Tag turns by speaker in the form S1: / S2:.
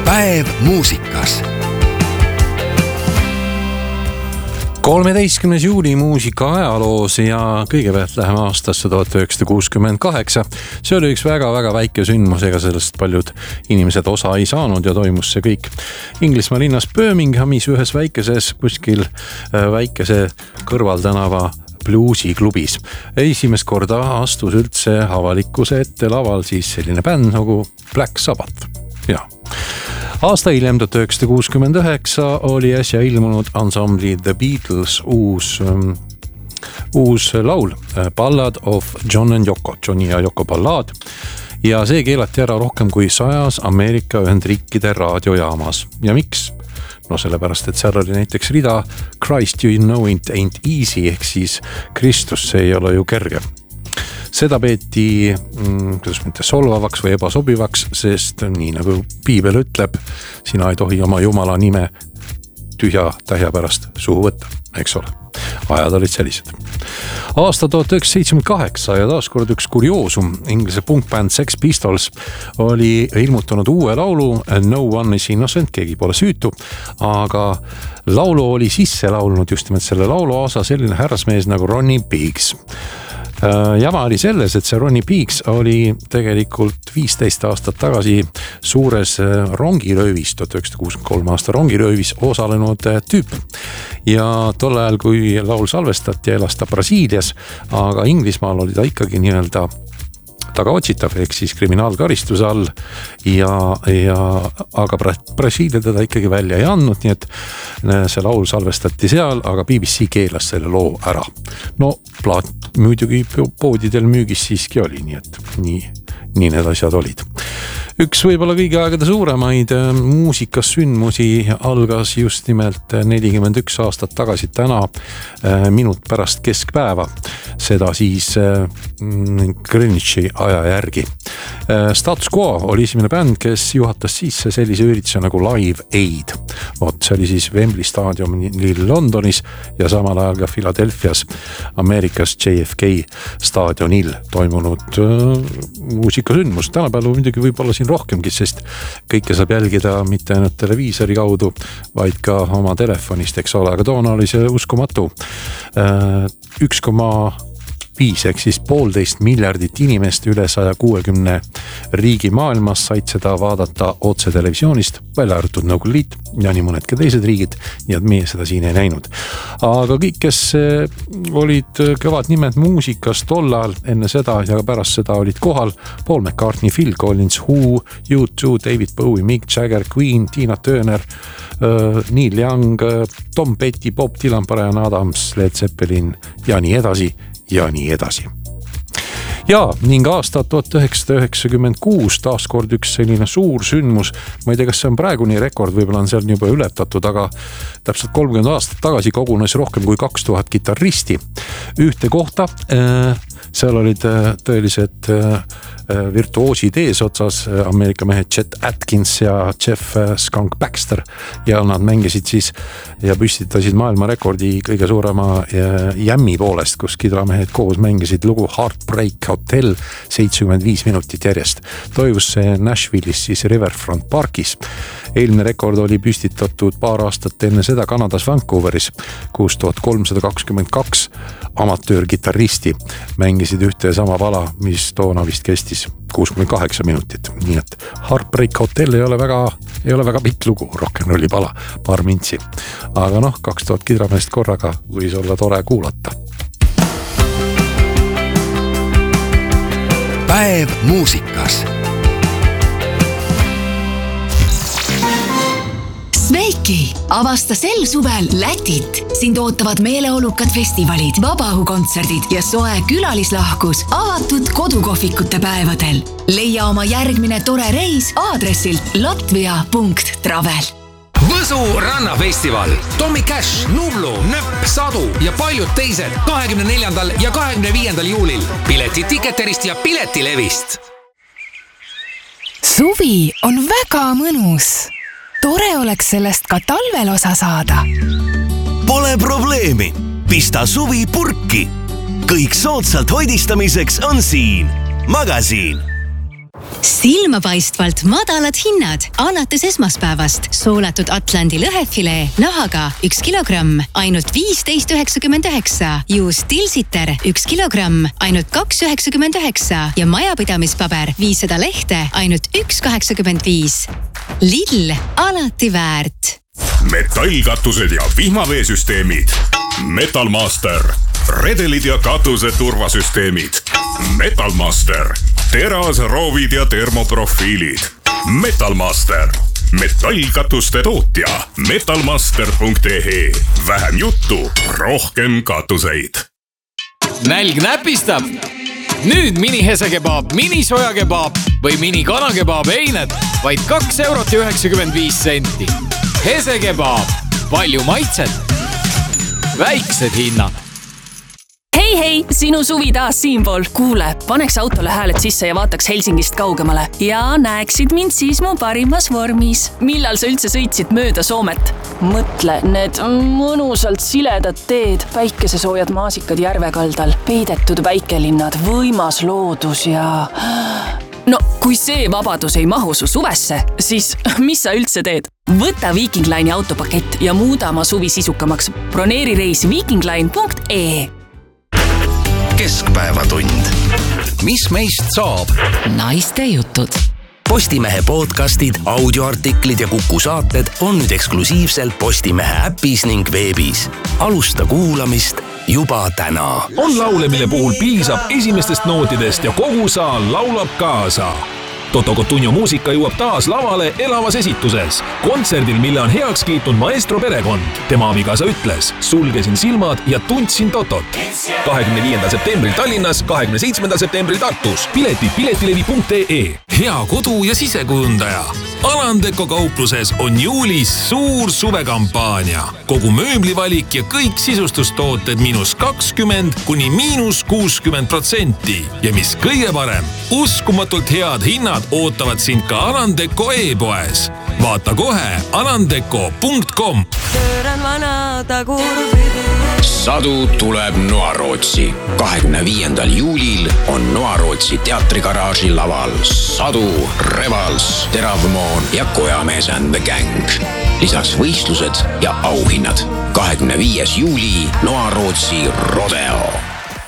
S1: Päev muusikas.
S2: 13. juuli muusika ajaloos ja kõigepealt läheme aastasse 1968. See oli üks väga-väga väike sündmus, ega sellest paljud inimesed osa ei saanud ja toimus see kõik Inglismaa linnas Birminghamis ühes väikeses kuskil väikese kõrvaltänava bluusiklubis. Esimest korda astus üldse avalikkuse ette laval siis selline bänd nagu Black Sabbath. Ja. Aasta hiljem 1969 oli äsja ilmunud ansambli The Beatles uus laul Ballad of John and Yoko, Johnny ja Yoko ballaad. Ja see keelati ära rohkem kui 100 Ameerika Ühendriikide raadiojaamas. Ja miks? No sellepärast, et seal oli näiteks rida Christ you know it ain't easy, ehk siis Kristus, see ei ole ju kerge. Seda peeti solvavaks või ebasobivaks, sest nii nagu piibel ütleb, sina ei tohi oma jumala nime tühja tähja pärast suhu võtta, eks ole. Ajad olid sellised. Aasta 1978 ja taaskord üks kurioosum, inglise punkbänd Sex Pistols oli ilmutanud uue laulu No One is Innocent, keegi pole süütu, aga laulu oli sisse laulnud just nimelt selle laulu osa selline härrasmees nagu Ronnie Biggs. Jama oli selles, et see Ronnie Biggs oli tegelikult 15 aastat tagasi suures rongiröövis, 1963 aasta rongiröövis osalenud tüüp. Ja tol ajal, kui laul salvestati, elas ta Brasiilias, aga Inglismaal oli ta ikkagi nii-öelda tagaotsitav, ehk siis kriminaalkaristuse all aga Brasiilia teda ikkagi välja ei andnud, nii et see laul salvestati seal, aga BBC keelas selle loo ära. No plaat muidugi poodidel müügis siiski oli, nii et nii need asjad olid. Üks võib-olla kõigi aegade suuremaid muusikas sündmusi algas just nimelt 41 aastat tagasi täna, minut pärast keskpäeva, seda siis Greenwichi aja järgi. Status Quo oli esimene bänd, kes juhatas sisse sellise ürituse nagu Live Aid. See oli siis Wembley staadionil Londonis ja samal ajal ka Philadelphias, Ameerikas JFK staadionil toimunud muusikasündmus. Tänapäeval muidugi võib-olla siin rohkemgi, sest kõike saab jälgida mitte ainult televiisori kaudu, vaid ka oma telefonist, eks ole, aga toona oli see uskumatu. 1,5 ehk siis 1,5 miljardit inimest üle 160 riigi maailmas said seda vaadata otse televisioonist, välja arvatud Nõukogude Liit ja nii mõnedki teised riigid, nii et meie seda siin ei näinud. Aga kõik, kes olid kõvad nimed muusikas tollal, enne seda ja pärast seda olid kohal Paul McCartney, Phil Collins, Who, U2, David Bowie, Mick Jagger, Queen, Tina Turner, Neil Young, Tom Petty, Bob Dylan, Bryan Adams, Led Zeppelin ja nii edasi. Ja nii edasi. Ja ning aasta 1996 taaskord üks selline suur sündmus, ma ei tea, kas see on praeguni rekord, võib-olla on seal juba ületatud, aga täpselt 30 aastat tagasi kogunes rohkem kui 2000 kitarristi ühte kohta. Seal olid tõelised virtuoosid eesotsas, Ameerika mehed Chet Atkins ja Jeff Skunk Baxter ja nad mängisid siis ja püstitasid maailmarekordi kõige suurema jämmi poolest, kus kidramehed koos mängisid lugu Heartbreak Hotel 75 minutit järjest. Toimus see Nashville'is siis Riverfront Parkis. Eelmine rekord oli püstitatud paar aastat enne seda Kanadas Vancouveris, kus 1322 amatöörgitarristi mängisid ühte ja sama pala, mis toona vist kestis 68 minutit. Nii et Heartbreak Hotel ei ole väga pikk lugu, rock'n'rolli pala, paar mintsi. Aga 2000 kidrameest korraga võis olla tore kuulata.
S1: Päev muusikas.
S3: Sveiki! Avasta sel suvel Lätit. Sind ootavad meeleolukad festivalid, vabaõhukontserdid ja soe külalislahkus avatud kodukohvikute päevadel. Leia oma järgmine tore reis aadressilt latvia.travel.
S4: Võsu rannafestival, Tommy Cash, Nublu, Nöpp, Sadu ja paljud teised 24. ja 25. juulil. Piletid Ticketerist ja Piletilevist.
S5: Suvi on väga mõnus. Tore oleks sellest ka talvel osa saada.
S6: Pole probleemi. Pista suvi purki. Kõik soodsalt hoidistamiseks on siin. Magasiin.
S3: silmapaistvalt madalad hinnad alates esmaspäevast. Soolatud Atlandi lõhefilee nahaga 1 kilogramm ainult 15,99. Juust Tilsiter 1 kilogramm ainult 2,99 ja majapidamispaber 500 lehte ainult 1,85. Lidl, alati väärt.
S7: Metallkatused ja vihmaveesüsteemid. Metalmaster. Redelid ja katuse turvasüsteemid. Metalmaster. Terasroovid ja termoprofiilid. Metalmaster. Metallkatuste tootja. Metalmaster.ee. Vähem juttu, rohkem katuseid.
S4: Nälg näpistab? Nüüd mini-hesekebaab, mini-sojakebaab või mini-kanakebaab eined vaid 2,95 €. Hesekebaab. Palju maitset. Väiksed hinnad.
S8: Hei, sinu suvi taas siinpool. Kuule, paneks autole hääled sisse ja vaataks Helsingist kaugemale. Ja näeksid mind siis mu parimas vormis. Millal sa üldse sõitsid mööda Soomet? Mõtle, need mõnusalt siledad teed, päikesesoojad maasikad järvekaldal, peidetud väikelinnad, võimas loodus ja... No, kui see vabadus ei mahu su suvesse, siis mis sa üldse teed? Võta Viking Line'i autopakett ja muuda oma suvi sisukamaks. Broneeri reis vikingline.ee.
S1: Keskpäevatund. Mis meist saab?
S3: Naiste jutud.
S1: Postimehe podcastid, audioartiklid ja Kuku saated on nüüd eksklusiivselt Postimehe äpis ning veebis. Alusta kuulamist juba täna.
S9: On laule, mille puhul piisab esimestest nootidest ja kogu saal laulab kaasa. Toto Cotugno muusika jõuab taas lavale elavas esituses. Kontserdil, mille on heaks kiitnud maestro perekond. Tema abikaasa ütles, sulgesin silmad ja tundsin Totot. 25. septembril Tallinnas, 27. septembril Tartus. Piletid piletilevi.ee.
S10: Hea kodu- ja sisekujundaja. Alandeko kaupluses on juulis suur suvekampaania. Kogu mööblivalik ja kõik sisustustooted -20 kuni -60%. Ja mis kõige parem, uskumatult head hinnad ootavad sind ka Alandeko e-poes. Vaata kohe alandeko.com.
S11: Sadu tuleb Noarootsi. 25. juulil on Noarootsi teatrigaraaži laval Sadu, Revals, Teravmoon ja Kojamees and the Gang. Lisaks võistlused ja auhinnad. 25. juuli Noarootsi Rodeo.